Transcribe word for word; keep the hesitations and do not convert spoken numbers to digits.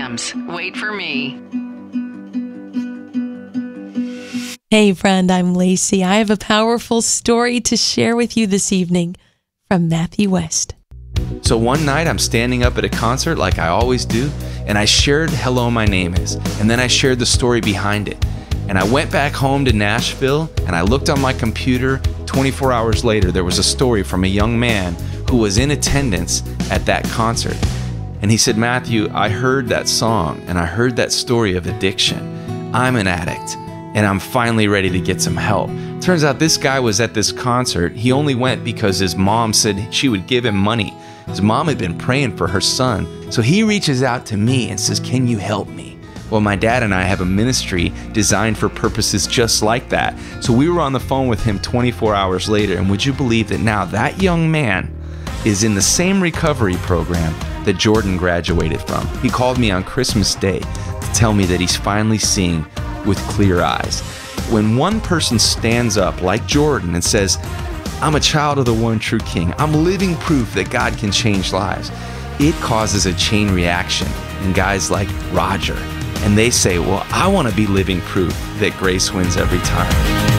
Jams. Wait for me. Hey friend, I'm Lacey. I have a powerful story to share with you this evening from Matthew West. So one night I'm standing up at a concert like I always do, and I shared Hello, My Name Is, and then I shared the story behind it. And I went back home to Nashville, and I looked on my computer. twenty-four hours later, there was a story from a young man who was in attendance at that concert. And he said, Matthew, I heard that song, and I heard that story of addiction. I'm an addict, and I'm finally ready to get some help. Turns out this guy was at this concert. He only went because his mom said she would give him money. His mom had been praying for her son. So he reaches out to me and says, can you help me? Well, my dad and I have a ministry designed for purposes just like that. So we were on the phone with him twenty-four hours later, and would you believe that now that young man is in the same recovery program that Jordan graduated from? He called me on Christmas Day to tell me that he's finally seeing with clear eyes. When one person stands up like Jordan and says, I'm a child of the one true King, I'm living proof that God can change lives, it causes a chain reaction in guys like Roger. And they say, well, I want to be living proof that grace wins every time.